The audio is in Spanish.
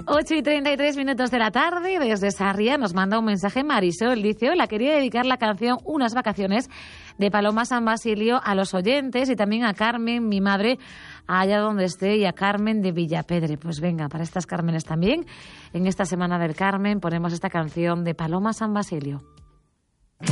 8:33 de la tarde, desde Sarria nos manda un mensaje Marisol. Dice: hola, quería dedicar la canción Unas vacaciones de Paloma San Basilio a los oyentes y también a Carmen, mi madre, allá donde esté, y a Carmen de Villapedre. Pues venga, para estas Cármenes también, en esta Semana del Carmen ponemos esta canción de Paloma San Basilio.